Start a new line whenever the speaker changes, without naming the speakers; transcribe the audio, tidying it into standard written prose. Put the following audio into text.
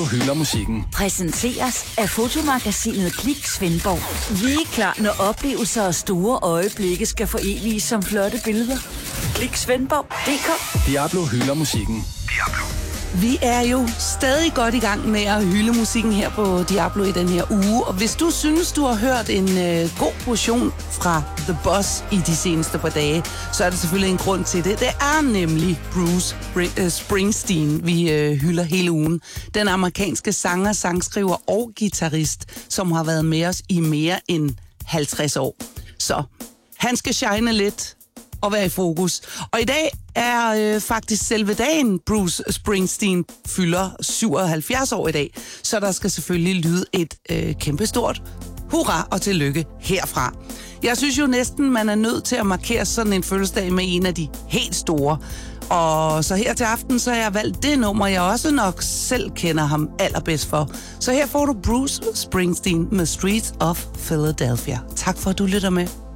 Du hylder musikken.
Præsenteres af fotomagasinet Klik Svendborg. Vi er klar, når oplevelser og store øjeblikke skal foreviges som flotte billeder. Klik Svendborg.dk.
Diablo hylder musikken. Diablo.
Vi er jo stadig godt i gang med at hylde musikken her på Diablo i den her uge. Og hvis du synes, du har hørt en god portion fra The Boss i de seneste par dage, så er der selvfølgelig en grund til det. Det er nemlig Bruce Springsteen, vi hylder hele ugen. Den amerikanske sanger, sangskriver og guitarist, som har været med os i mere end 50 år. Så han skal shine lidt og være i fokus. Og i dag er faktisk selve dagen, Bruce Springsteen fylder 77 år i dag. Så der skal selvfølgelig lyde et kæmpestort hurra og tillykke herfra. Jeg synes jo næsten, man er nødt til at markere sådan en fødselsdag med en af de helt store. Og så her til aften, så har jeg valgt det nummer, jeg også nok selv kender ham allerbedst for. Så her får du Bruce Springsteen med Streets of Philadelphia. Tak for, at du lytter med.